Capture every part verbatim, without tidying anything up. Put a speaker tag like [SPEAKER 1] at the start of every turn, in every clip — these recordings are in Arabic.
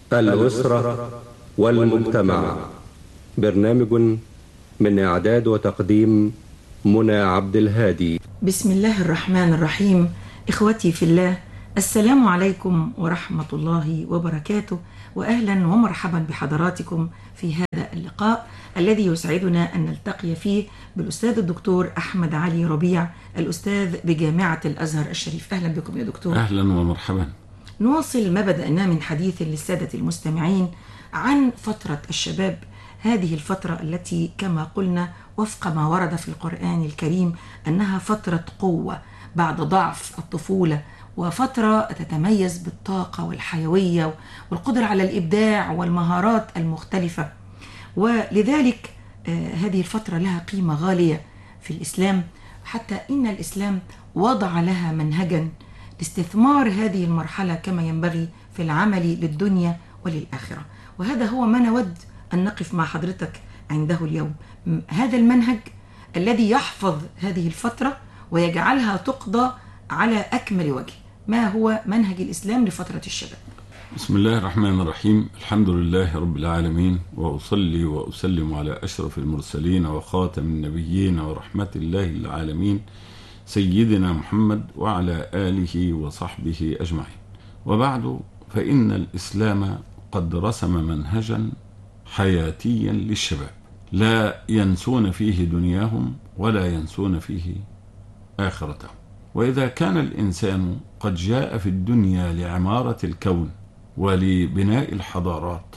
[SPEAKER 1] الأسرة والمجتمع. برنامج من إعداد وتقديم منى عبد الهادي.
[SPEAKER 2] بسم الله الرحمن الرحيم. إخوتي في الله، السلام عليكم ورحمة الله وبركاته، وأهلا ومرحبا بحضراتكم في هذا اللقاء الذي يسعدنا أن نلتقي فيه بالأستاذ الدكتور أحمد علي ربيع، الأستاذ بجامعة الأزهر الشريف. أهلا بكم يا دكتور.
[SPEAKER 3] أهلا ومرحبا.
[SPEAKER 2] نواصل ما بدأناه من حديث للسادة المستمعين عن فترة الشباب، هذه الفترة التي كما قلنا وفق ما ورد في القرآن الكريم أنها فترة قوة بعد ضعف الطفولة، وفترة تتميز بالطاقة والحيوية والقدرة على الإبداع والمهارات المختلفة، ولذلك آه هذه الفترة لها قيمة غالية في الإسلام، حتى إن الإسلام وضع لها منهجا لاستثمار هذه المرحلة كما ينبغي في العمل للدنيا وللآخرة. وهذا هو ما نود أن نقف مع حضرتك عنده اليوم، هذا المنهج الذي يحفظ هذه الفترة ويجعلها تقضى على أكمل وجه. ما هو منهج الإسلام لفترة الشباب؟
[SPEAKER 3] بسم الله الرحمن الرحيم. الحمد لله رب العالمين، وأصلي وأسلم على أشرف المرسلين وخاتم النبيين ورحمة الله للعالمين سيدنا محمد وعلى آله وصحبه أجمعين. وبعد، فإن الإسلام قد رسم منهجا حياتيا للشباب لا ينسون فيه دنياهم ولا ينسون فيه آخرتهم. وإذا كان الإنسان قد جاء في الدنيا لعمارة الكون ولبناء الحضارات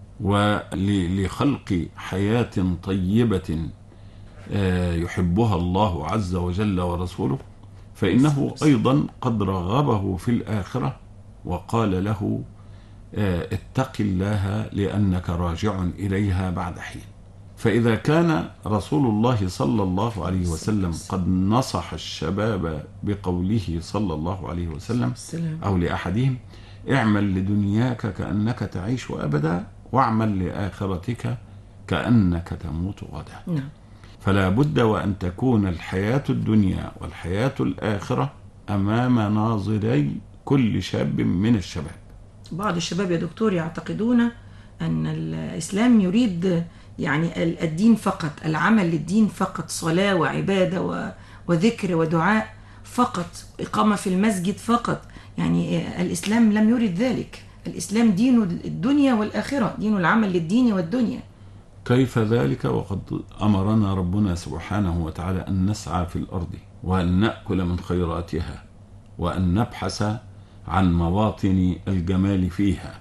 [SPEAKER 3] ولخلق حياة طيبة يحبها الله عز وجل ورسوله، فإنه أيضا قد رغبه في الآخرة وقال له اتق الله لأنك راجع إليها بعد حين. فإذا كان رسول الله صلى الله عليه وسلم قد نصح الشباب بقوله صلى الله عليه وسلم أو لأحدهم: اعمل لدنياك كأنك تعيش أبدا، واعمل لآخرتك كأنك تموت غدا. فلا بد وأن تكون الحياة الدنيا والحياة الآخرة أمام ناظري كل شاب من الشباب. بعض
[SPEAKER 2] الشباب يا دكتور يعتقدون أن الإسلام يريد يعني الدين فقط، العمل للدين فقط، صلاة وعبادة وذكر ودعاء فقط، إقامة في المسجد فقط. يعني الإسلام لم يريد ذلك، الإسلام دين الدنيا والآخرة، دين العمل للدين والدنيا.
[SPEAKER 3] كيف ذلك وقد أمرنا ربنا سبحانه وتعالى أن نسعى في الأرض وأن نأكل من خيراتها وأن نبحث عن مواطن الجمال فيها،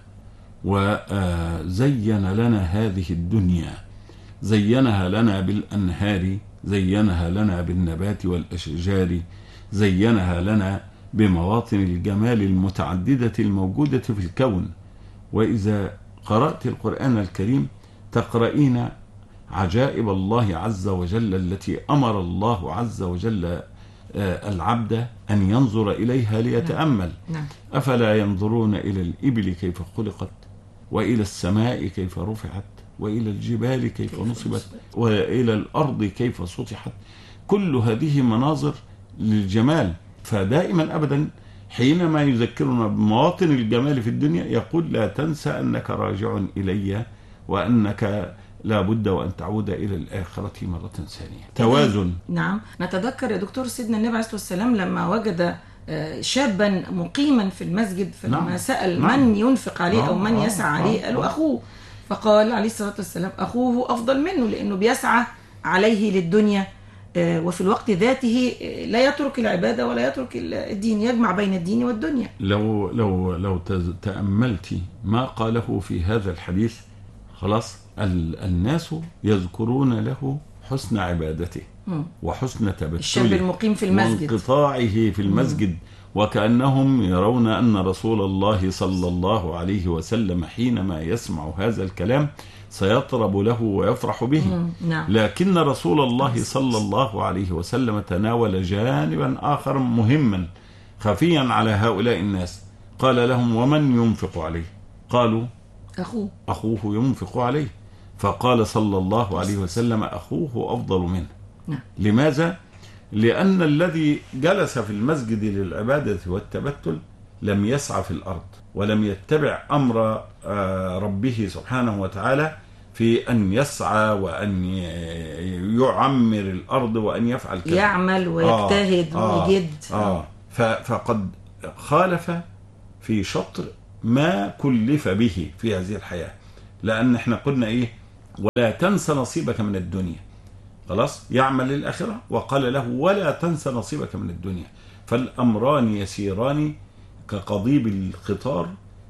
[SPEAKER 3] وزين لنا هذه الدنيا، زينها لنا بالأنهار، زينها لنا بالنبات والأشجار، زينها لنا بمواطن الجمال المتعددة الموجودة في الكون. وإذا قرأت القرآن الكريم تقرأين عجائب الله عز وجل التي أمر الله عز وجل العبد أن ينظر إليها ليتأمل. أفلا ينظرون إلى الإبل كيف خلقت، وإلى السماء كيف رفعت، وإلى الجبال كيف نصبت، وإلى الأرض كيف سطحت. كل هذه مناظر للجمال. فدائما أبدا حينما يذكرنا بمواطن الجمال في الدنيا يقول: لا تنسى أنك راجع إلي، وأنك لا بد وأن تعود إلى الآخرة مرة ثانية. توازن.
[SPEAKER 2] نعم. نتذكر يا دكتور سيدنا النبي عليه الصلاة والسلام لما وجد شابا مقيما في المسجد، فلما نعم. سأل نعم. من ينفق عليه أو من يسعى عليه، قالوا أخوه. فقال عليه الصلاة والسلام: أخوه أفضل منه، لأنه بيسعى عليه للدنيا وفي الوقت ذاته لا يترك العبادة ولا يترك الدين، يجمع بين الدين والدنيا.
[SPEAKER 3] لو لو لو تأملت ما قاله في هذا الحديث، خلاص الناس يذكرون له حسن عبادته م. وحسن تبتله،
[SPEAKER 2] الشاب المقيم في المسجد
[SPEAKER 3] وانقطاعه في المسجد، م. وكأنهم يرون أن رسول الله صلى الله عليه وسلم حينما يسمع هذا الكلام سيطرب له ويفرح به. م. نعم. لكن رسول الله صلى الله عليه وسلم تناول جانبا آخر مهما خفيا على هؤلاء الناس. قال لهم: ومن ينفق عليه؟ قالوا:
[SPEAKER 2] أخوه
[SPEAKER 3] أخوه ينفق عليه. فقال صلى الله عليه وسلم: أخوه أفضل منه.
[SPEAKER 2] نعم.
[SPEAKER 3] لماذا؟ لأن الذي جلس في المسجد للعبادة والتبتل لم يسعى في الأرض، ولم يتبع أمر ربه سبحانه وتعالى في أن يسعى وأن يعمر الأرض وأن يفعل كذا،
[SPEAKER 2] يعمل ويجتهد
[SPEAKER 3] آه
[SPEAKER 2] ويجد
[SPEAKER 3] آه آه فقد خالف في شطر ما كلف به في هذه الحياة. لأن احنا قلنا إيه؟ ولا تنسى نصيبك من الدنيا. خلاص، يعمل للآخرة، وقال له ولا تنسى نصيبك من الدنيا. فالأمران يسيران كقضيب القطار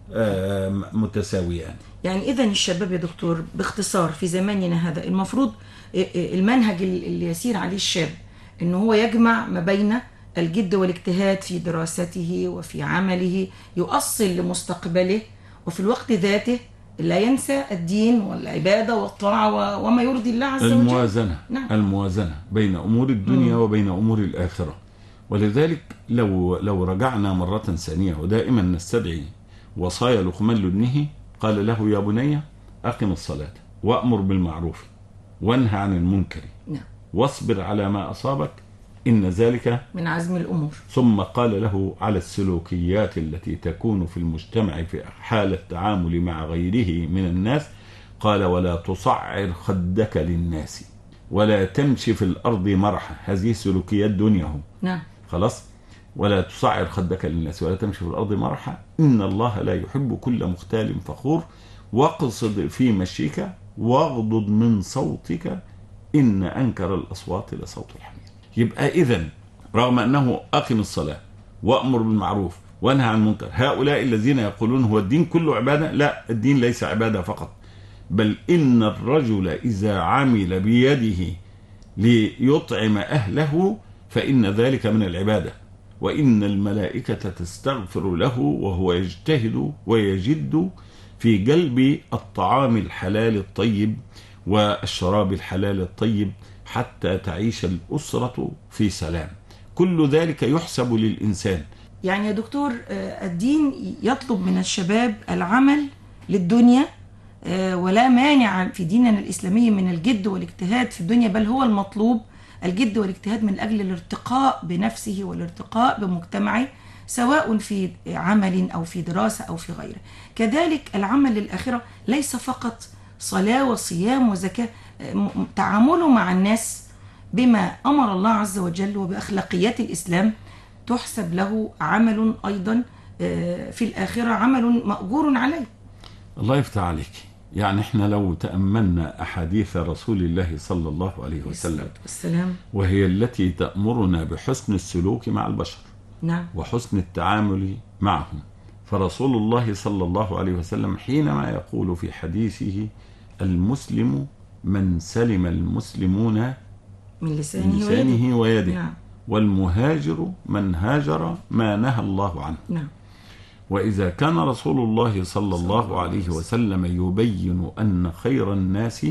[SPEAKER 3] متساويان.
[SPEAKER 2] يعني إذن الشباب يا دكتور باختصار في زماننا هذا المفروض المنهج اللي يسير عليه الشاب إنه هو يجمع ما بين الجد والاجتهاد في دراسته وفي عمله يؤصل لمستقبله، وفي الوقت ذاته لا ينسى الدين والعبادة والطاعة وما يرضي الله عز وجل.
[SPEAKER 3] الموازنة. نعم. الموازنة بين أمور الدنيا م. وبين أمور الآخرة. ولذلك لو لو رجعنا مرة ثانية ودائما نستدعي وصايا لقمان لابنه، قال له يا بني أقم الصلاة وأمر بالمعروف وانهى عن المنكر
[SPEAKER 2] نعم.
[SPEAKER 3] واصبر على ما أصابك إن ذلك
[SPEAKER 2] من عزم الأمور.
[SPEAKER 3] ثم قال له على السلوكيات التي تكون في المجتمع في حال التعامل مع غيره من الناس، قال ولا تصعر خدك للناس ولا تمشي في الأرض مرحا. هذه سلوكيات دنياه.
[SPEAKER 2] نعم.
[SPEAKER 3] خلاص، ولا تصعر خدك للناس ولا تمشي في الأرض مرحا إن الله لا يحب كل مختال فخور واقصد في مشيك واغضض من صوتك إن أنكر الأصوات لصوت الحمير. يبقى إذن رغم أنه أقم الصلاة وأمر بالمعروف وانهى عن المنكر، هؤلاء الذين يقولون هو الدين كله عبادة، لا، الدين ليس عبادة فقط، بل إن الرجل إذا عمل بيده ليطعم أهله فإن ذلك من العبادة، وإن الملائكة تستغفر له وهو يجتهد ويجد في جلب الطعام الحلال الطيب والشراب الحلال الطيب حتى تعيش الأسرة في سلام. كل ذلك يحسب للإنسان.
[SPEAKER 2] يعني يا دكتور الدين يطلب من الشباب العمل للدنيا، ولا مانع في ديننا الإسلامي من الجد والاجتهاد في الدنيا، بل هو المطلوب الجد والاجتهاد من أجل الارتقاء بنفسه والارتقاء بمجتمعه، سواء في عمل أو في دراسة أو في غيره. كذلك العمل للآخرة ليس فقط صلاة وصيام وزكاة، تعامله مع الناس بما أمر الله عز وجل وبأخلاقيات الإسلام تحسب له عمل أيضا في الآخرة، عمل مأجور عليه.
[SPEAKER 3] الله يفتح عليك. يعني احنا لو تأملنا أحاديث رسول الله صلى الله عليه وسلم
[SPEAKER 2] والسلام،
[SPEAKER 3] وهي التي تأمرنا بحسن السلوك مع البشر
[SPEAKER 2] نعم.
[SPEAKER 3] وحسن التعامل معهم، فرسول الله صلى الله عليه وسلم حينما يقول في حديثه المسلم من سلم المسلمون
[SPEAKER 2] من لسانه,
[SPEAKER 3] من لسانه ويده،
[SPEAKER 2] نعم.
[SPEAKER 3] والمهاجر من هاجر ما نهى الله عنه.
[SPEAKER 2] نعم.
[SPEAKER 3] وإذا كان رسول الله صلى الله عليه وسلم يبين أن خير الناس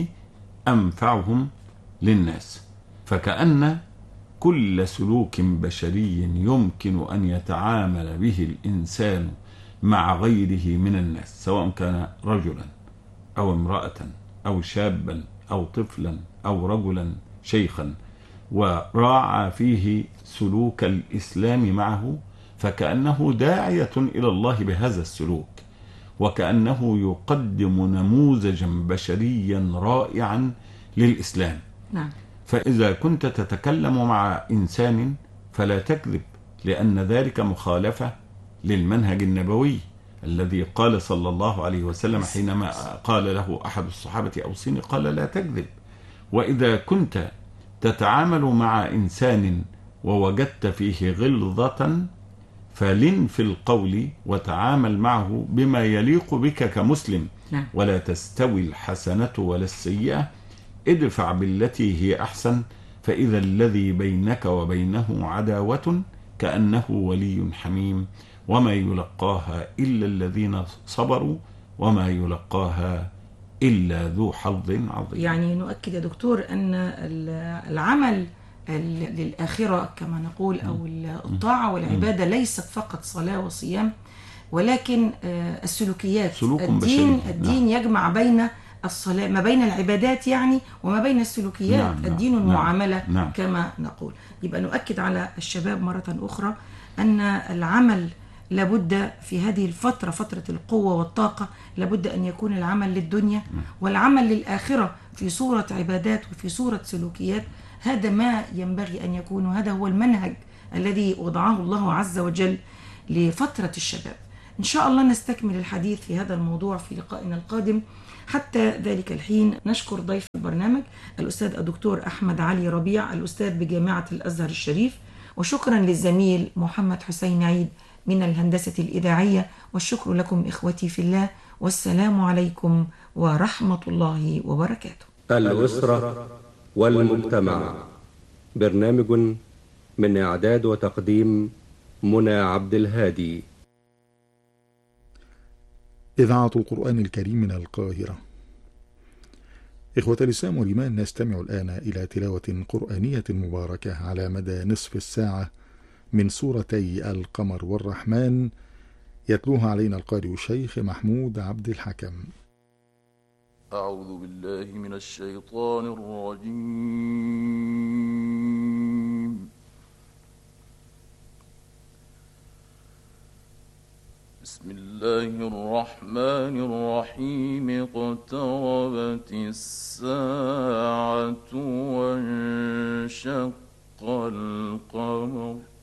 [SPEAKER 3] أنفعهم للناس، فكأن كل سلوك بشري يمكن أن يتعامل به الإنسان مع غيره من الناس، سواء كان رجلا أو امرأة أو شابا أو طفلا أو رجلا شيخا، وراعى فيه سلوك الإسلام معه، فكأنه داعية إلى الله بهذا السلوك، وكأنه يقدم نموذجا بشريا رائعا للإسلام.
[SPEAKER 2] نعم.
[SPEAKER 3] فإذا كنت تتكلم مع إنسان فلا تكذب، لأن ذلك مخالفة للمنهج النبوي الذي قال صلى الله عليه وسلم حينما قال له أحد الصحابة أوصيني قال لا تكذب. وإذا كنت تتعامل مع إنسان ووجدت فيه غلظة فلن في القول وتعامل معه بما يليق بك كمسلم.
[SPEAKER 2] نعم.
[SPEAKER 3] ولا تستوي الحسنة ولا السيئة، ادفع بالتي هي أحسن فإذا الذي بينك وبينه عداوة كأنه ولي حميم، وما يلقاها إلا الذين صبروا وما يلقاها إلا ذو حظ عظيم.
[SPEAKER 2] يعني نؤكد يا دكتور أن العمل للآخرة كما نقول أو الطاعة والعبادة ليست فقط صلاة وصيام، ولكن السلوكيات. الدين, الدين نعم. يجمع بين الصلاة ما بين العبادات يعني وما بين السلوكيات. نعم. الدين نعم. المعاملة نعم. كما نقول. يبقى نؤكد على الشباب مرة أخرى أن العمل لابد في هذه الفترة، فترة القوة والطاقة، لابد أن يكون العمل للدنيا والعمل للآخرة في صورة عبادات وفي صورة سلوكيات. هذا ما ينبغي أن يكون، وهذا هو المنهج الذي وضعه الله عز وجل لفترة الشباب. إن شاء الله نستكمل الحديث في هذا الموضوع في لقائنا القادم. حتى ذلك الحين نشكر ضيف البرنامج الأستاذ الدكتور أحمد علي ربيع، الأستاذ بجامعة الأزهر الشريف، وشكرا للزميل محمد حسين عيد من الهندسة الإذاعية. والشكر لكم إخوتي في الله، والسلام عليكم ورحمة الله وبركاته.
[SPEAKER 1] الأسرة والمجتمع، برنامج من إعداد وتقديم منى عبد الهادي.
[SPEAKER 4] إذاعة القرآن الكريم من القاهرة. إخوة الإسلام والإيمان، نستمع الآن إلى تلاوة قرآنية مباركة على مدى نصف الساعة من سورتي القمر والرحمن، يتلوها علينا القارئ الشيخ محمود عبد الحكم.
[SPEAKER 5] أعوذ بالله من الشيطان الرجيم. بسم الله الرحمن الرحيم. اقتربت الساعة وانشق القمر